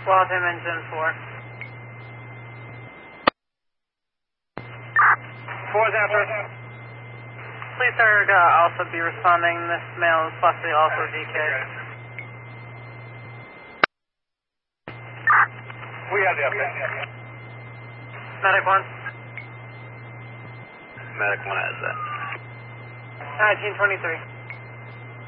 Waltham engine 4. 4's after. Police are going to also be responding. This male is possibly also DK. We have the update. Medic 1. Medic 1 has that. 1923.